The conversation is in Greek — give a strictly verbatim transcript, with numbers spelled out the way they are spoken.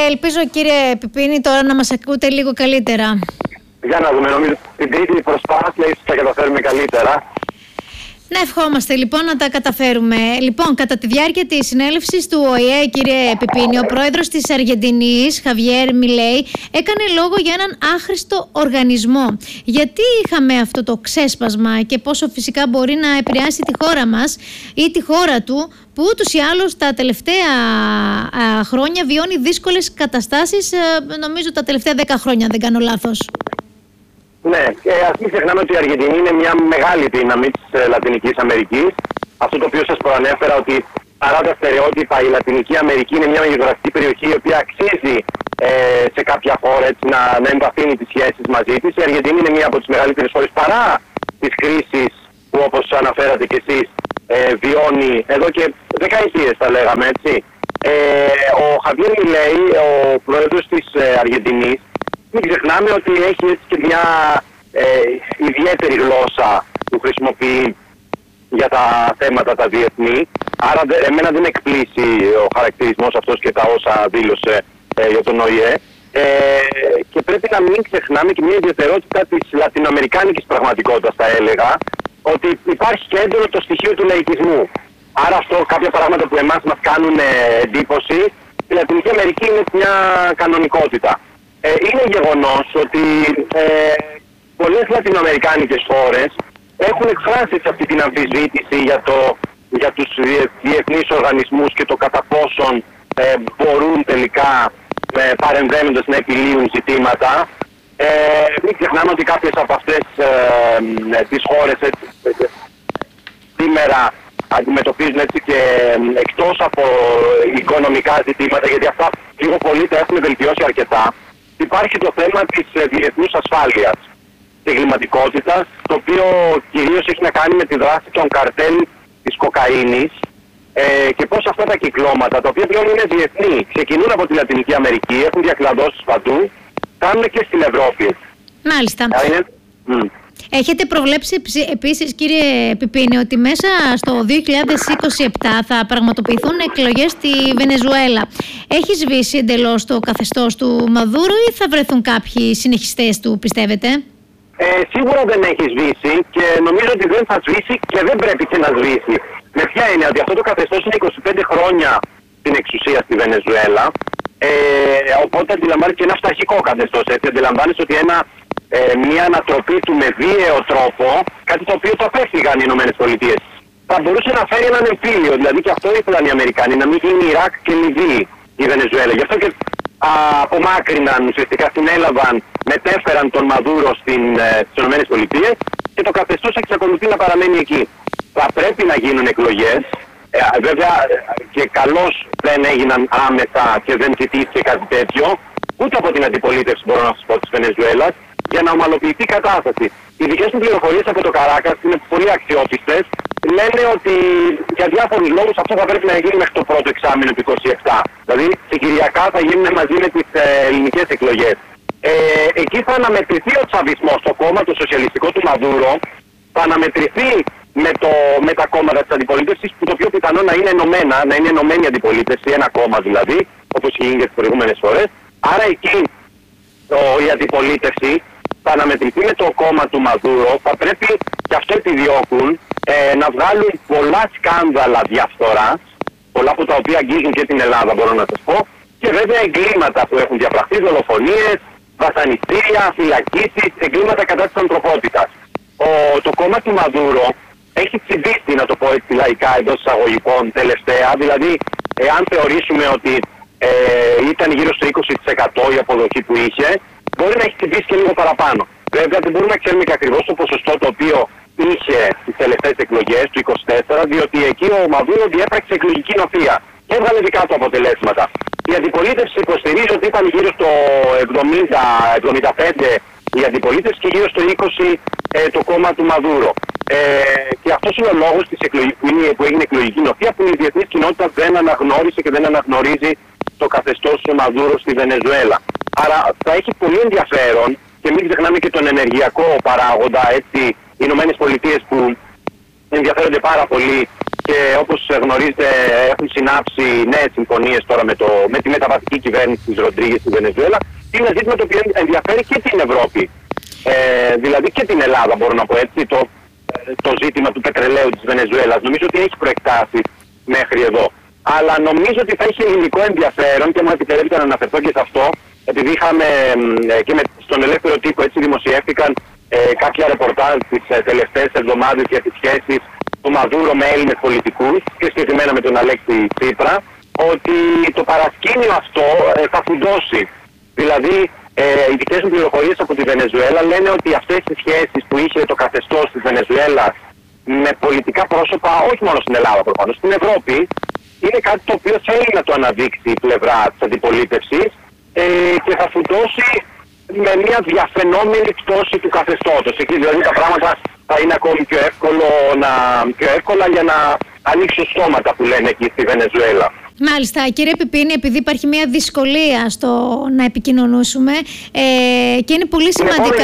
ελπίζω κύριε Πιπίνη τώρα να μας ακούτε λίγο καλύτερα. Για να δούμε, νομίζω την τρίτη προσπάθεια ίσως θα καταφέρουμε καλύτερα. Να ευχόμαστε λοιπόν να τα καταφέρουμε. Λοιπόν, κατά τη διάρκεια της συνέλευσης του Ο Ε Ε, κύριε Πιπίνη, ο πρόεδρος της Αργεντινής, Χαβιέρ Μιλέι, έκανε λόγο για έναν άχρηστο οργανισμό. Γιατί είχαμε αυτό το ξέσπασμα και πόσο φυσικά μπορεί να επηρεάσει τη χώρα μας ή τη χώρα του, που ούτως ή άλλως τα τελευταία α, χρόνια βιώνει δύσκολες καταστάσεις, α, νομίζω τα τελευταία δέκα χρόνια, αν δεν κάνω λάθος. Ναι, και ας μην ξεχνάμε ότι η Αργεντινή είναι μια μεγάλη δύναμη της ε, Λατινικής Αμερικής. Αυτό το οποίο σας προανέφερα, ότι παρά τα στερεότυπα η Λατινική Αμερική είναι μια γεωγραφική περιοχή η οποία αξίζει ε, σε κάποια χώρα έτσι, να, να εμβαθύνει τις σχέσεις μαζί της. Η Αργεντινή είναι μια από τις μεγαλύτερες χώρες παρά τις κρίσεις που, όπως αναφέρατε κι εσείς, ε, βιώνει εδώ και δεκαετίες, θα λέγαμε έτσι. Ε, ο Χαβιέρ Μιλέι, ο πρόεδρος της ε, Αργεντινής, μην ξεχνάμε ότι έχει έτσι και μια ε, ιδιαίτερη γλώσσα που χρησιμοποιεί για τα θέματα τα διεθνή. Άρα δε, εμένα δεν εκπλήσει ο χαρακτηρισμός αυτός και τα όσα δήλωσε ε, για τον Ο Ε Ε. Ε, και πρέπει να μην ξεχνάμε και μια ιδιαιτερότητα της λατινοαμερικάνικης πραγματικότητας, θα έλεγα, ότι υπάρχει και έντονο το στοιχείο του λαϊκισμού. Άρα αυτό, κάποια πράγματα που εμάς μας κάνουν εντύπωση, η Λατινική Αμερική είναι μια κανονικότητα. Ε, είναι γεγονός ότι ε, πολλές λατινοαμερικάνικες χώρες έχουν εκφράσει αυτή την αμφισβήτηση για, το, για τους διεθνείς οργανισμούς και το κατά πόσον ε, μπορούν τελικά ε, παρεμβαίνοντας να επιλύουν ζητήματα. Ε, μην ξεχνάμε ότι κάποιες από αυτές ε, ε, τις χώρες έτσι, ε, σήμερα αντιμετωπίζουν έτσι και ε, εκτός από οικονομικά ζητήματα, γιατί αυτά λίγο πολύ τα έχουν βελτιώσει αρκετά. Υπάρχει το θέμα της ε, διεθνούς ασφάλειας, της εγκληματικότητας, το οποίο κυρίως έχει να κάνει με τη δράση των καρτέλ της κοκαίνης ε, και πώς αυτά τα κυκλώματα, τα οποία πλέον είναι διεθνή, ξεκινούν από τη Λατινική Αμερική, έχουν διακλαδώσεις παντού, κάνουν και στην Ευρώπη. Μάλιστα. Είναι... Mm. Έχετε προβλέψει επίσης, κύριε Πιπίνη, ότι μέσα στο δύο χιλιάδες είκοσι επτά θα πραγματοποιηθούν εκλογές στη Βενεζουέλα. Έχει σβήσει εντελώς το καθεστώς του Μαδούρο ή θα βρεθούν κάποιοι συνεχιστές του, πιστεύετε? Ε, σίγουρα δεν έχει σβήσει και νομίζω ότι δεν θα σβήσει και δεν πρέπει και να σβήσει. Με ποια έννοια? Ότι αυτό το καθεστώς είναι είκοσι πέντε χρόνια στην εξουσία στη Βενεζουέλα. Ε, οπότε αντιλαμβάνεσαι και ένα φταχικό καθεστώς. Έτσι αντιλαμβάνεσαι ότι ένα Ε, μια ανατροπή του με βίαιο τρόπο, κάτι το οποίο το απέφυγαν οι Ηνωμένες Πολιτείες, θα μπορούσε να φέρει έναν εμφύλιο. Δηλαδή και αυτό ήθελαν οι Αμερικάνοι, να μην γίνει Ιράκ και Λιβύη η Βενεζουέλα. Γι' αυτό και α, απομάκρυναν, ουσιαστικά συνέλαβαν, μετέφεραν τον Μαδούρο στην, ε, στις Ηνωμένες Πολιτείες και το καθεστώς εξακολουθεί να παραμένει εκεί. Θα πρέπει να γίνουν εκλογές. Ε, βέβαια και καλώς δεν έγιναν άμεσα και δεν ζητήθηκε κάτι τέτοιο, ούτε από την αντιπολίτευση, μπορώ να σας πω, της Βενεζουέλας, για να ομαλοποιηθεί η κατάσταση. Οι δικές μου πληροφορίες από το Καράκας είναι πολύ αξιόπιστες. Λένε ότι για διάφορους λόγους αυτό θα πρέπει να γίνει μέχρι το πρώτο εξάμηνο του είκοσι επτά. Δηλαδή συγκυριακά θα γίνουν μαζί με τις ε, ελληνικές εκλογές. Ε, εκεί θα αναμετρηθεί ο τσαβισμός, το κόμμα, το σοσιαλιστικό του Μαδούρο, θα αναμετρηθεί με, το, με τα κόμματα της αντιπολίτευσης, που το πιο πιθανό να είναι ενωμένα, να είναι ενωμένη αντιπολίτευση, ένα κόμμα δηλαδή, όπως είχε γίνει και τις προηγούμενες φορές. Άρα εκεί ο, η αντιπολίτευση θα αναμετρηθεί με το κόμμα του Μαδούρο, θα πρέπει και αυτό επιδιώκουν ε, να βγάλουν πολλά σκάνδαλα διαφθοράς, πολλά από τα οποία αγγίζουν και την Ελλάδα, μπορώ να σας πω, και βέβαια εγκλήματα που έχουν διαπραχθεί, δολοφονίες, βασανιστήρια, φυλακίσεις, εγκλήματα κατά της ανθρωπότητας. Ο, το κόμμα του Μαδούρο έχει τσιμπήσει, να το πω έτσι λαϊκά εντός εισαγωγικών, τελευταία, δηλαδή εάν θεωρήσουμε ότι ε, ήταν γύρω στο είκοσι τοις εκατό η αποδοχή που είχε, μπορεί να έχει τσιμπήσει και λίγο παραπάνω. Βέβαια δεν μπορούμε να ξέρουμε και ακριβώς το ποσοστό το οποίο είχε στις τελευταίες εκλογές του είκοσι τέσσερα, διότι εκεί ο Μαδούρο διέπραξε εκλογική νοθεία και έβγαλε δικά του αποτελέσματα. Η αντιπολίτευση υποστηρίζει ότι ήταν γύρω στο εβδομήντα εβδομήντα πέντε η αντιπολίτευση και γύρω στο είκοσι ε, το κόμμα του Μαδούρο. Ε, και αυτός είναι ο λόγος της εκλογής, που, είναι, που έγινε εκλογική νοθεία, που η διεθνής κοινότητα δεν αναγνώρισε και δεν αναγνωρίζει το καθεστώς του Μαδούρο στη Βενεζουέλα. Άρα θα έχει πολύ ενδιαφέρον και μην ξεχνάμε και τον ενεργειακό παράγοντα, έτσι, οι Ηνωμένες Πολιτείες που ενδιαφέρονται πάρα πολύ και όπως γνωρίζετε έχουν συνάψει νέες συμφωνίες τώρα με, το, με τη μεταβατική κυβέρνηση της Ροντρίγκες στη Βενεζουέλα. Είναι ένα ζήτημα το οποίο ενδιαφέρει και την Ευρώπη, ε, δηλαδή και την Ελλάδα, μπορώ να πω έτσι, το, το ζήτημα του πετρελαίου της Βενεζουέλας. Νομίζω ότι έχει προεκτάσει μέχρι εδώ. Αλλά νομίζω ότι θα έχει ελληνικό ενδιαφέρον και μου επιτρέπετε να αναφερθώ και σε αυτό, επειδή είχαμε και με, στον ελεύθερο τύπο έτσι δημοσιεύτηκαν ε, κάποια ρεπορτάζ τις ε, τελευταίες εβδομάδες για τις σχέσεις του Μαδούρο με Έλληνες πολιτικούς και συγκεκριμένα με τον Αλέξη Τσίπρα, ότι το παρασκήνιο αυτό ε, θα φουντώσει. Δηλαδή, ε, οι δικές μου πληροφορίες από τη Βενεζουέλα λένε ότι αυτές οι σχέσεις που είχε το καθεστώς της Βενεζουέλας με πολιτικά πρόσωπα, όχι μόνο στην Ελλάδα προφανώς, στην Ευρώπη, είναι κάτι το οποίο θέλει να το αναδείξει η πλευρά της αντιπολίτευσης ε, και θα φουντώσει με μια διαφαινόμενη πτώση του καθεστώτος. Εκεί δηλαδή τα πράγματα θα είναι ακόμη πιο, εύκολο να, πιο εύκολα για να ανοίξουν στόματα που λένε εκεί στη Βενεζουέλα. Μάλιστα, κύριε Πιπίνη, επειδή υπάρχει μια δυσκολία στο να επικοινωνούσουμε ε, και είναι πολύ σημαντικά.